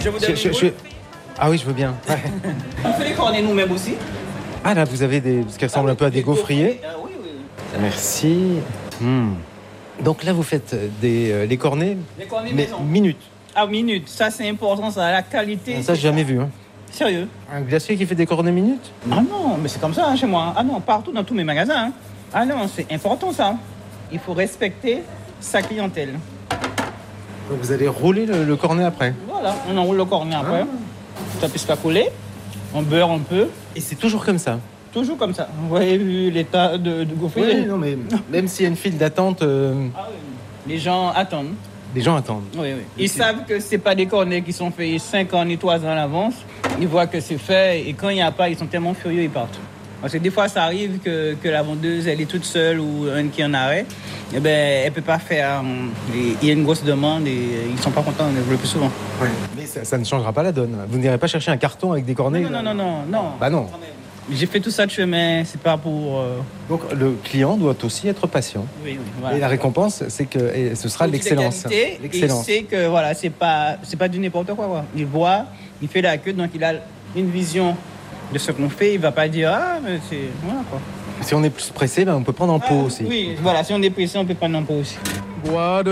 Je vous donne une boule. Ah oui, je veux bien. Ouais. On fait les cornets nous-mêmes aussi. Ah là, vous avez ce qui ressemble un peu à des gaufriers. Oui. Merci. Donc là, vous faites les cornets, Les cornets mais maison. minutes. Ah, minute. Ça, c'est important, ça. La qualité. Ça, j'ai jamais vu. Hein. Sérieux. Un glacier qui fait des cornets minutes? Ah non, mais c'est comme ça hein, chez moi. Ah non, partout dans tous mes magasins. Hein. Ah non, c'est important ça. Il faut respecter sa clientèle. Donc vous allez rouler le cornet après. Voilà, on enroule le cornet après. Ça puisse pas couler. On beurre un peu. Et c'est toujours comme ça. Toujours comme ça. Vous voyez l'état de gaufrier. Oui, non, mais même s'il y a une file d'attente, Ah oui. Les gens attendent. les gens attendent. Oui. Ils savent que c'est pas des cornets qui sont faits 5 ans ni 3 ans à l'avance. Ils voient que c'est fait et quand il n'y a pas, ils sont tellement furieux, ils partent. Parce que des fois, ça arrive que la vendeuse, elle est toute seule ou un qui est en arrêt. Eh ben, elle peut pas faire. Il y a une grosse demande et ils sont pas contents le plus souvent. Ouais. Mais ça ne changera pas la donne. Vous n'irez pas chercher un carton avec des cornets. Non. Bah non. J'ai fait tout ça de chemin, c'est pas pour... Donc le client doit aussi être patient. Oui, voilà. Et la récompense, c'est que ce sera l'excellence. Il sait que voilà, c'est pas du n'importe quoi. Il voit, il fait la queue, donc il a une vision de ce qu'on fait. Il va pas dire mais c'est voilà quoi. Si on est plus pressé, on peut prendre en pot aussi. Oui, voilà, si on est pressé, on peut prendre en pot aussi.